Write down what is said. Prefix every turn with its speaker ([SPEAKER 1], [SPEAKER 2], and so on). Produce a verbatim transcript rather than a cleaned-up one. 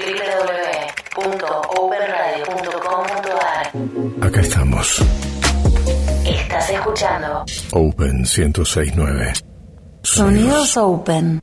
[SPEAKER 1] w w w punto open radio punto com punto a r.
[SPEAKER 2] Acá estamos.
[SPEAKER 1] Estás escuchando
[SPEAKER 2] Open ciento seis punto nueve.
[SPEAKER 1] Sonidos Open.